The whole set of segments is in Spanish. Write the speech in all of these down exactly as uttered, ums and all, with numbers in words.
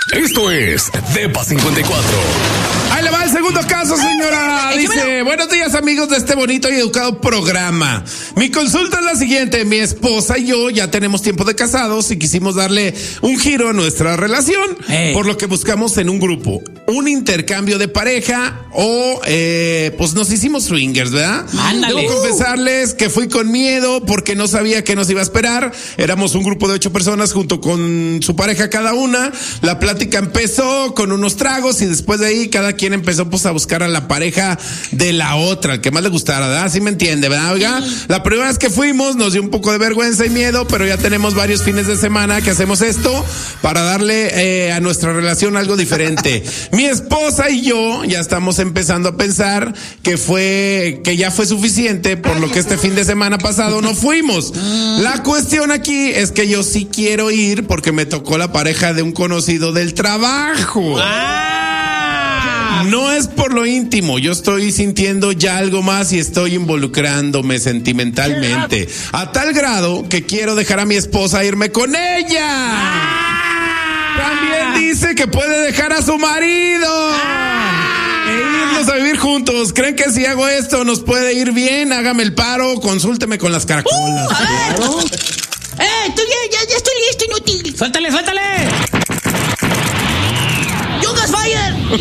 Esto es Depa cincuenta y cuatro. Ahí le va el segundo caso, señora. Dice, buenos días, amigos de este bonito y educado programa. Mi consulta es la siguiente. Mi esposa y yo ya tenemos tiempo de casados y quisimos darle un giro a nuestra relación, hey. por lo que buscamos en un grupo un intercambio de pareja o eh, pues nos hicimos swingers, ¿verdad? Ándale. Debo confesarles que fui con miedo porque no sabía qué nos iba a esperar. Éramos un grupo de ocho personas junto con su pareja cada una. La plática empezó con unos tragos y después de ahí cada quien empezó pues a buscar a la pareja de la otra, el que más le gustara, ¿verdad? ¿Sí me entiende, verdad? Oiga, la primera vez que fuimos nos dio un poco de vergüenza y miedo, pero ya tenemos varios fines de semana que hacemos esto para darle eh, a nuestra relación algo diferente. Mi esposa y yo ya estamos empezando a pensar que fue, que ya fue suficiente, por lo que este fin de semana pasado no fuimos. La cuestión aquí es que yo sí quiero ir porque me tocó la pareja de un conocido del trabajo. No es por lo íntimo, yo estoy sintiendo ya algo más y estoy involucrándome sentimentalmente, a tal grado que quiero dejar a mi esposa irme con ella. También dice que puede dejar a su marido e irnos a vivir juntos. ¿Creen que si hago esto nos puede ir bien? Hágame el paro, consúlteme con las caracolas. Uh, claro. ¡Eh, tú ya, ya, ya estoy listo, inútil! ¡Suéltale, suéltale! ¡Yogas Fire!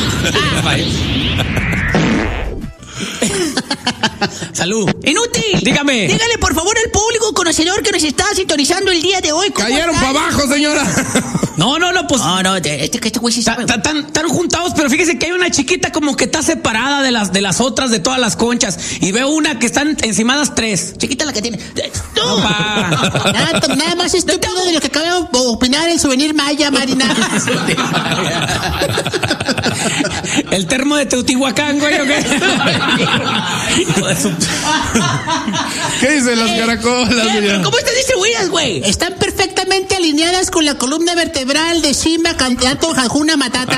Salud. Inútil. Dígame. Dígale por favor al público conocedor que nos está sintonizando el día de hoy. Cayeron para abajo, señora. No, no, no, pues. No, no, este que este güey sí sabe. Están juntados, pero fíjese que hay una chiquita como que está separada de las de las otras, de todas las conchas. Y veo una que están encimadas tres. Chiquita la que tiene. No, nada, nada más estúpido no, de lo que acaba de opinar el souvenir Maya, Marina. El termo de Teotihuacán, güey, ¿o qué? ¿Qué dicen las caracolas? ¿Pero cómo están distribuidas, güey? Están perfectamente alineadas con la columna vertebral de Simba, candidato Hakuna Matata.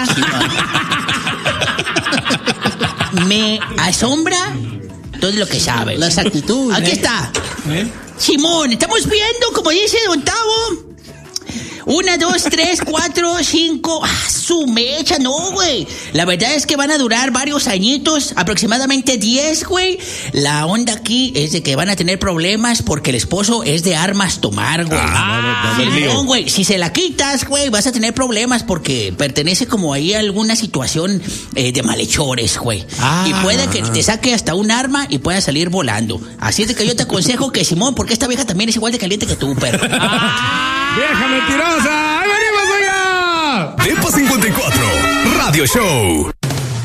Me asombra todo lo que sabe. Las actitudes. Aquí ¿eh? está. ¿Eh? Simón, estamos viendo, como dice Don Tavo. Una, dos, tres, cuatro, cinco. ¡Ah, su mecha! No, güey. La verdad es que van a durar varios añitos, aproximadamente diez, güey. La onda aquí es de que van a tener problemas porque el esposo es de armas tomar, güey. Ah, no, no, no, no, güey. Si se la quitas, güey, vas a tener problemas porque pertenece como ahí a alguna situación eh, de malhechores, güey. Ah. Y puede que te saque hasta un arma y pueda salir volando. Así es de que yo te aconsejo que, Simón, porque esta vieja también es igual de caliente que tú, perro. Ah. ¡Vieja mentirosa! ¡Ahí venimos, oiga! Depa cincuenta y cuatro Radio Show.